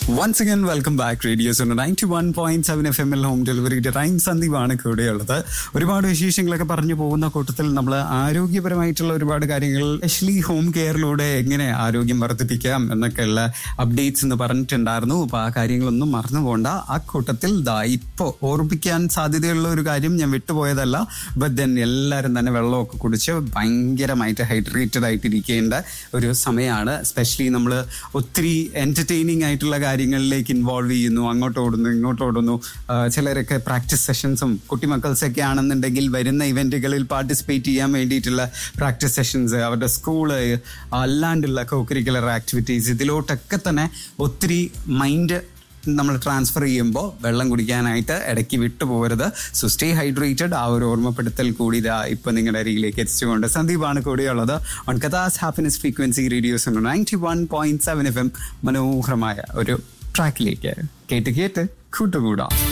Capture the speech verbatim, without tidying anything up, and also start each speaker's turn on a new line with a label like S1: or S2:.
S1: Once again welcome back. Radio zone ninety one point seven F M L home ഡെലിവറിയുടെ time സന്ദീപാണ് കൂടെയുള്ളത്. ഒരുപാട് വിശേഷങ്ങളൊക്കെ പറഞ്ഞു പോകുന്ന കൂട്ടത്തിൽ നമ്മൾ ആരോഗ്യപരമായിട്ടുള്ള ഒരുപാട് കാര്യങ്ങൾ എസ്പെഷ്യലി ഹോം കെയറിലൂടെ എങ്ങനെ ആരോഗ്യം വർദ്ധിപ്പിക്കാം എന്നൊക്കെയുള്ള അപ്ഡേറ്റ്സ് എന്ന് പറഞ്ഞിട്ടുണ്ടായിരുന്നു. അപ്പോൾ ആ കാര്യങ്ങളൊന്നും മറന്നു പോകണ്ട. ആ കൂട്ടത്തിൽ ദാ ഇപ്പോൾ ഓർമ്മിക്കാൻ സാധ്യതയുള്ള ഒരു കാര്യം ഞാൻ വിട്ടുപോയതല്ല. ബട്ട് ദെൻ എല്ലാവരും തന്നെ വെള്ളമൊക്കെ കുടിച്ച് ഭയങ്കരമായിട്ട് ഹൈഡ്രേറ്റഡ് ആയിട്ടിരിക്കേണ്ട ഒരു സമയമാണ്. എസ്പെഷ്യലി നമ്മൾ ഒത്തിരി എൻ്റർടൈനിങ് ആയിട്ടുള്ള കാര്യങ്ങളിലേക്ക് ഇൻവോൾവ് ചെയ്യുന്നു. അങ്ങോട്ട് ഓടുന്നു, ഇങ്ങോട്ട് ഓടുന്നു. ചിലരൊക്കെ പ്രാക്ടീസ് സെഷൻസും കുട്ടിമക്കൾസൊക്കെ ആണെന്നുണ്ടെങ്കിൽ വരുന്ന ഇവൻറ്റുകളിൽ പാർട്ടിസിപ്പേറ്റ് ചെയ്യാൻ വേണ്ടിയിട്ടുള്ള പ്രാക്ടീസ് സെഷൻസ്, അവരുടെ സ്കൂള് അല്ലാണ്ടുള്ള കോ കരിക്കുലർ ആക്ടിവിറ്റീസ്, ഇതിലോട്ടൊക്കെ തന്നെ ഒത്തിരി മൈൻഡ് നമ്മൾ ട്രാൻസ്ഫർ ചെയ്യുമ്പോൾ വെള്ളം കുടിക്കാനായിട്ട് ഇടയ്ക്ക് വിട്ടു പോകരുത്. So stay hydrated. ആ ഒരു ഓർമ്മപ്പെടുത്തൽ കൂടി ഇതാ ഇപ്പം നിങ്ങളുടെ അരികിലേക്ക് എത്തിച്ചുകൊണ്ട് സന്ദീപാണ് കൂടെയുള്ളത് on കഥാസ് happiness frequency radios ninety one point seven F M. മനോഹരമായ ഒരു ട്രാക്കിലേക്ക് കേട്ട് കേട്ട് കൂട്ടുകൂടാം.